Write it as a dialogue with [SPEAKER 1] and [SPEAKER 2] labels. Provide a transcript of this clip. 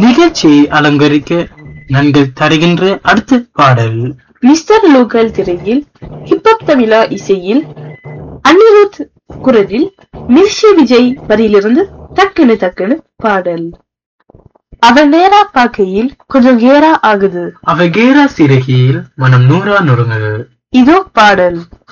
[SPEAKER 1] நிகழ்ச்சியை அலங்கரிக்க நன்கு தருகின்ற அடுத்த பாடல்
[SPEAKER 2] மிஸ்டர் லோக்கல் திரையில் ஹிப்ஹப் தமிழா இசையில் அனிருத் குரலில் மிர்ஷி விஜய் வரியிலிருந்து டக்குனு டக்குனு பாடல். அவ நேரா பார்க்கையில் கொஞ்சம் கேரா ஆகுது,
[SPEAKER 1] அவ கேரா சிறகியில் மனம் நூறா நொறுங்குது.
[SPEAKER 2] இதோ பாடல்.